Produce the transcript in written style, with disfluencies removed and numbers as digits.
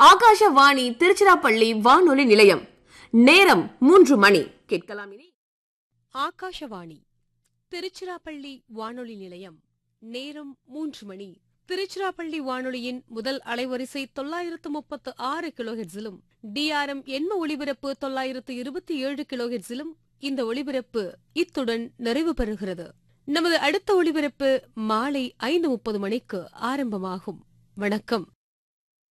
ஆகாஷவாணி திருச்சிராப்பள்ளி வானொலி நிலையம். நேரம் 3 மணி. கேட்கலாம் இனி. ஆகாஷவாணி திருச்சிராப்பள்ளி வானொலி நிலையம். நேரம் 3 மணி. திருச்சிராப்பள்ளி வானொலியின் முதல் அலைவரிசை 936 கிலோஹெர்ட்ஸிலும் டிஆர்எம் எண்ம ஒலிபரப்பு 927 கிலோஹெர்ட்ஸிலும் இந்த ஒலிபரப்பு இத்துடன் நிறைவு பெறுகிறது. நமது அடுத்த ஒலிபரப்பு மாலை 5:30 மணிக்கு ஆரம்பமாகும். வணக்கம்.